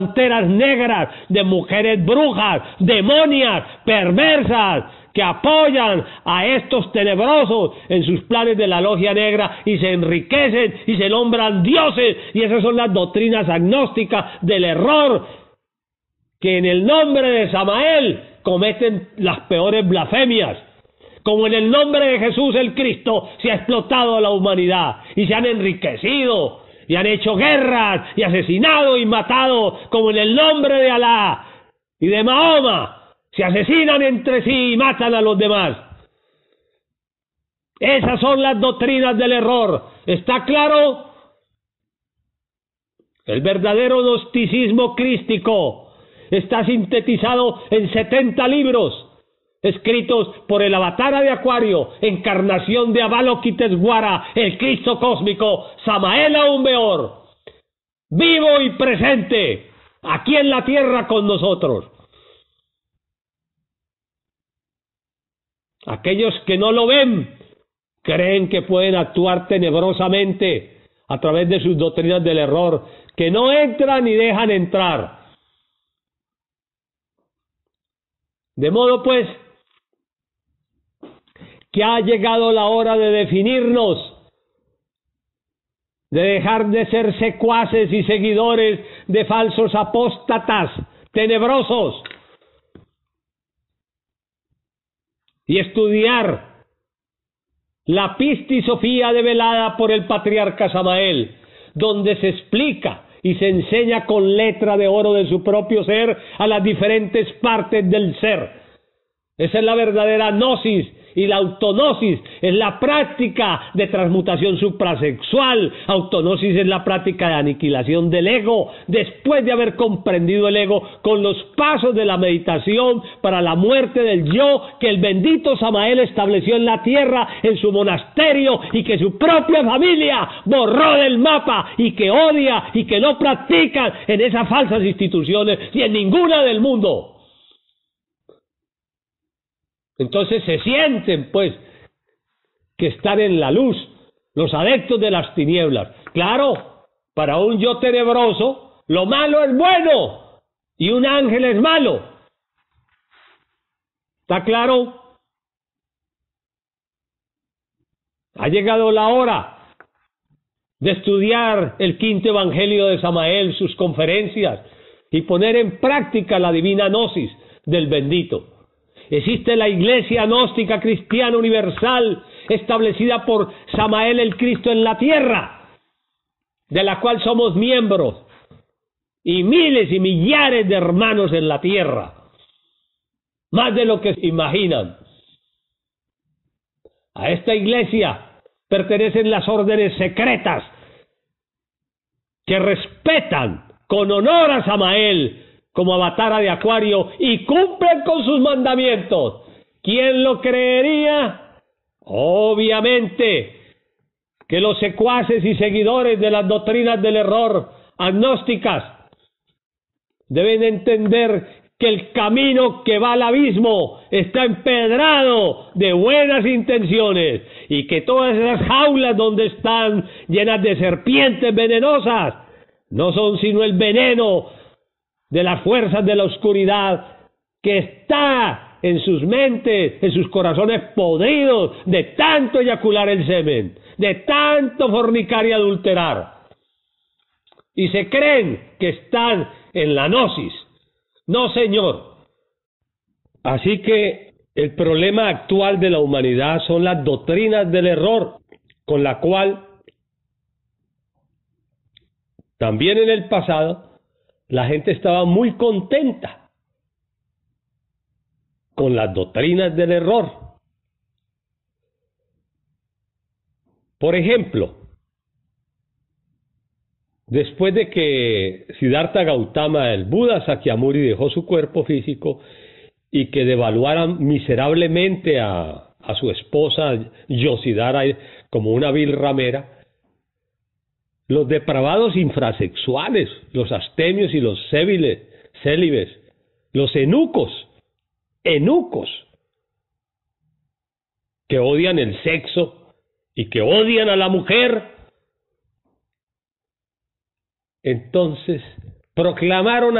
panteras negras, de mujeres brujas, demonias, perversas, que apoyan a estos tenebrosos en sus planes de la logia negra y se enriquecen y se nombran dioses, y esas son las doctrinas agnósticas del error, que en el nombre de Samael cometen las peores blasfemias. Como en el nombre de Jesús el Cristo se ha explotado a la humanidad y se han enriquecido y han hecho guerras y asesinado y matado, como en el nombre de Alá y de Mahoma se asesinan entre sí y matan a los demás. Esas son las doctrinas del error. ¿Está claro? El verdadero gnosticismo crístico está sintetizado en 70 libros, escritos por el Avatara de Acuario, encarnación de Avalokitesvara, el Cristo cósmico, Samael aún Beor, vivo y presente, aquí en la tierra con nosotros. Aquellos que no lo ven, creen que pueden actuar tenebrosamente a través de sus doctrinas del error, que no entran ni dejan entrar. De modo pues, que ha llegado la hora de definirnos, de dejar de ser secuaces y seguidores de falsos apóstatas tenebrosos y estudiar la pistisofía develada por el patriarca Samael, donde se explica y se enseña con letra de oro de su propio ser a las diferentes partes del ser. Esa es la verdadera gnosis. Y la autognosis es la práctica de transmutación suprasexual. Autognosis es la práctica de aniquilación del ego, después de haber comprendido el ego con los pasos de la meditación para la muerte del yo que el bendito Samael estableció en la tierra, en su monasterio, y que su propia familia borró del mapa, y que odia y que no practican en esas falsas instituciones y en ninguna del mundo. Entonces se sienten, pues, que están en la luz, los adeptos de las tinieblas. Claro, para un yo tenebroso, lo malo es bueno y un ángel es malo. ¿Está claro? Ha llegado la hora de estudiar el quinto evangelio de Samael, sus conferencias, y poner en práctica la divina gnosis del bendito. Existe la Iglesia Gnóstica Cristiana Universal, establecida por Samael el Cristo en la tierra, de la cual somos miembros, y miles y millares de hermanos en la tierra, más de lo que imaginan. A esta iglesia pertenecen las órdenes secretas que respetan con honor a Samael como Avatara de Acuario y cumplen con sus mandamientos. ¿Quién lo creería? Obviamente que los secuaces y seguidores de las doctrinas del error agnósticas deben entender que el camino que va al abismo está empedrado de buenas intenciones y que todas esas jaulas donde están llenas de serpientes venenosas no son sino el veneno de las fuerzas de la oscuridad que está en sus mentes, en sus corazones podridos de tanto eyacular el semen, de tanto fornicar y adulterar. Y se creen que están en la gnosis. No, señor. Así que el problema actual de la humanidad son las doctrinas del error, con la cual también en el pasado la gente estaba muy contenta con las doctrinas del error. Por ejemplo, después de que Siddhartha Gautama, el Buda Sakyamuni, dejó su cuerpo físico y que devaluaran miserablemente a su esposa Yossidhara como una vil ramera, los depravados infrasexuales, los astemios y los célibes, los eunucos, que odian el sexo y que odian a la mujer, entonces proclamaron